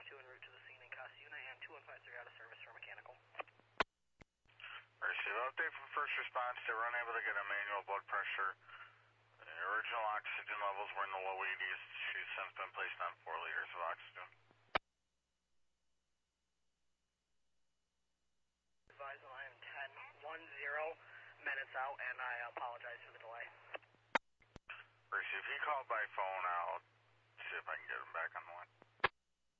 252 en route to the scene in Cosuna and 2153 out of service for mechanical. Receive update from first response. They were unable to get a manual blood pressure. The original oxygen levels were in the low 80s. She's since been placed on 4 liters of oxygen. Advise I am 10-10 minutes out, and I apologize for the delay. Receive, he called by phone. I'll see if I can get him back on the